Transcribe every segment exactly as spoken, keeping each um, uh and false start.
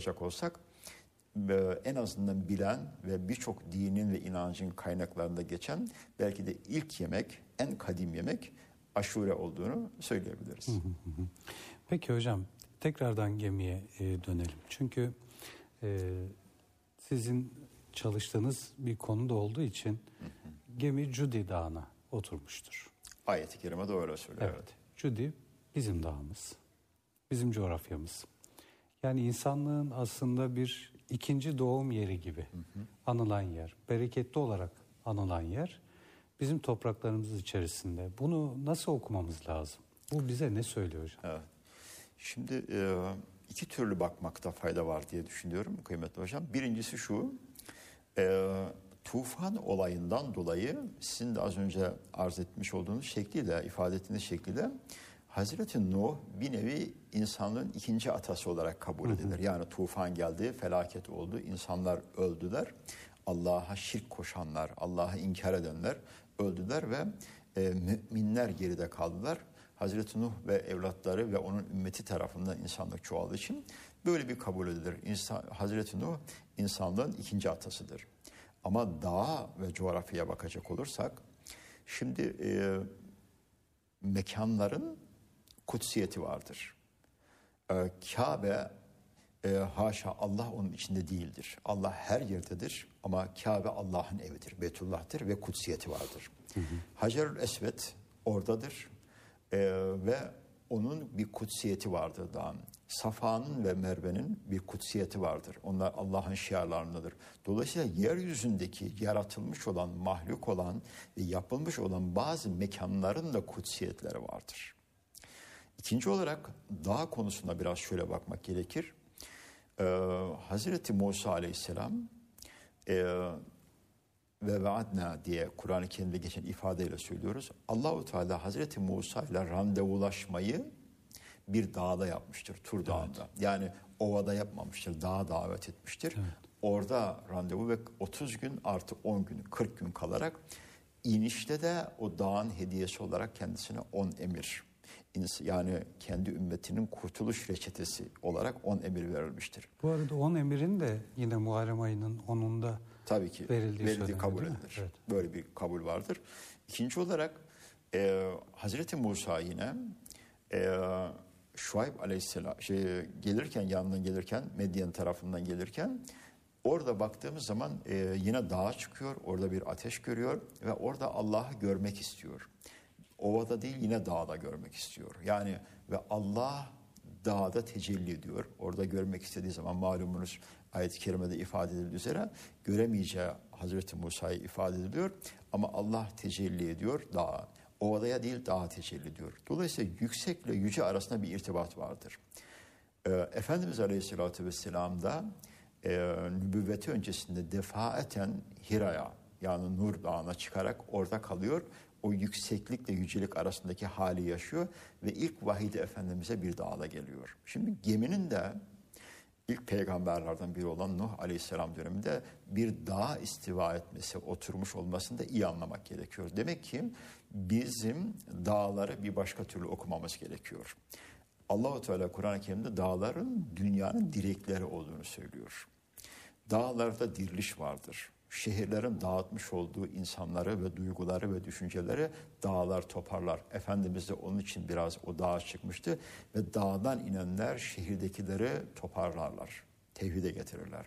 bakacak olsak en azından bilen ve birçok dinin ve inancın kaynaklarında geçen belki de ilk yemek, en kadim yemek aşure olduğunu söyleyebiliriz. Peki hocam, tekrardan gemiye dönelim. Çünkü e, sizin çalıştığınız bir konuda olduğu için hı hı. gemi Cudi Dağı'na oturmuştur. Ayet-i Kerime doğru söylüyor. Evet. Cudi bizim dağımız, bizim coğrafyamız. Yani insanlığın aslında bir ikinci doğum yeri gibi hı hı. anılan yer, bereketli olarak anılan yer bizim topraklarımız içerisinde. Bunu nasıl okumamız lazım? Bu bize ne söylüyor hocam? Evet. Şimdi iki türlü bakmakta fayda var diye düşünüyorum kıymetli hocam. Birincisi şu, e, tufan olayından dolayı sizin de az önce arz etmiş olduğunuz şekliyle, ifade ettiğiniz şekliyle Hazreti Nuh bir nevi insanlığın ikinci atası olarak kabul edilir. Hı hı. Yani tufan geldi, felaket oldu, insanlar öldüler. Allah'a şirk koşanlar, Allah'a inkar edenler öldüler ve e, müminler geride kaldılar. Hazreti Nuh ve evlatları ve onun ümmeti tarafından insanlık çoğaldığı için böyle bir kabul edilir. İnsan, Hazreti Nuh insanlığın ikinci atasıdır. Ama dağa ve coğrafyaya bakacak olursak, şimdi e, mekanların kutsiyeti vardır. E, Kabe e, haşa Allah onun içinde değildir. Allah her yerdedir ama Kabe Allah'ın evidir, Beytullah'tır ve kutsiyeti vardır. Hı hı. Hacerül Esved oradadır. Ee, ve onun bir kutsiyeti vardır dağın. Safa'nın ve Merve'nin bir kutsiyeti vardır. Onlar Allah'ın şiarlarındadır. Dolayısıyla yeryüzündeki yaratılmış olan, mahluk olan ve yapılmış olan bazı mekanların da kutsiyetleri vardır. İkinci olarak dağ konusuna biraz şöyle bakmak gerekir. Ee, Hazreti Musa Aleyhisselam e, ve vaadna diye Kur'an-ı Kerim'de geçen ifadeyle söylüyoruz. Allahu Teala Hazreti Musa ile randevulaşmayı bir dağda yapmıştır, Tur Dağı'nda. Evet. Yani ovada yapmamıştır, dağa davet etmiştir. Evet. Orada randevu ve otuz gün artı on gün, kırk gün kalarak inişte de o dağın hediyesi olarak kendisine on emir, yani kendi ümmetinin kurtuluş reçetesi olarak on emir verilmiştir. Bu arada on emirin de yine Muharrem ayının onunda tabii ki verildiği, verildiği kabul edilir. Evet. Böyle bir kabul vardır. İkinci olarak e, Hazreti Musa yine e, Şuayb Aleyhisselam şey, gelirken yanından gelirken Medyen tarafından gelirken orada baktığımız zaman e, yine dağa çıkıyor. Orada bir ateş görüyor ve orada Allah'ı görmek istiyor. Ovada değil yine dağda görmek istiyor. Yani ve Allah dağda tecelli ediyor. Orada görmek istediği zaman malumunuz ayet-i kerimede ifade edildiği üzere göremeyeceği Hazreti Musa'yı ifade ediliyor. Ama Allah tecelli ediyor dağa. Ovadaya değil dağa tecelli ediyor. Dolayısıyla yüksekle yüce arasında bir irtibat vardır. Ee, Efendimiz Aleyhisselatü Vesselam da e, nübüvveti öncesinde defaeten Hira'ya yani Nur Dağı'na çıkarak orada kalıyor. O yükseklikle yücelik arasındaki hali yaşıyor ve ilk vahide Efendimiz'e bir dağla geliyor. Şimdi geminin de ilk peygamberlerden biri olan Nuh Aleyhisselam döneminde bir dağa istiva etmesi, oturmuş olmasını da iyi anlamak gerekiyor. Demek ki bizim dağları bir başka türlü okumamız gerekiyor. Allah-u Teala Kur'an-ı Kerim'de dağların dünyanın direkleri olduğunu söylüyor. Dağlarda diriliş vardır. Şehirlerin dağıtmış olduğu insanları ve duyguları ve düşünceleri dağlar toparlar. Efendimiz de onun için biraz o dağa çıkmıştı ve dağdan inenler şehirdekileri toparlarlar, tevhide getirirler.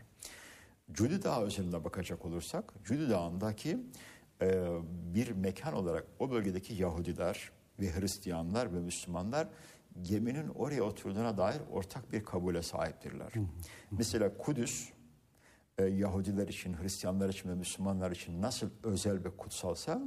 Cudi Dağı özeline bakacak olursak, Cudi Dağı'ndaki e, bir mekan olarak o bölgedeki Yahudiler ve Hristiyanlar ve Müslümanlar geminin oraya oturduğuna dair ortak bir kabule sahiptirler. Mesela Kudüs, Yahudiler için, Hristiyanlar için ve Müslümanlar için nasıl özel ve kutsalsa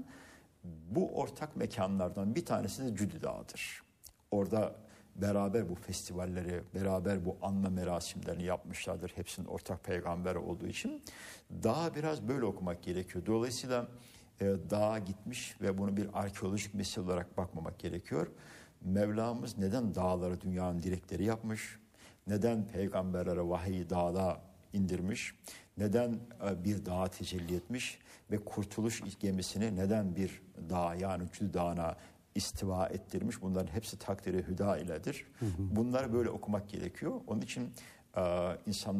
bu ortak mekanlardan bir tanesi de Cudi Dağı'dır. Orada beraber bu festivalleri, beraber bu anma merasimlerini yapmışlardır. Hepsinin ortak peygamber olduğu için dağa biraz böyle okumak gerekiyor. Dolayısıyla e, dağa gitmiş ve bunu bir arkeolojik mesele olarak bakmamak gerekiyor. Mevlamız neden dağları dünyanın direkleri yapmış? Neden peygamberlere vahiy dağda indirmiş? Neden bir dağa tecelli etmiş ve kurtuluş gemisini neden bir dağ yani Cudi Dağı'na istiva ettirmiş? Bunların hepsi takdiri hüda iledir. Bunları böyle okumak gerekiyor. Onun için e, insanlar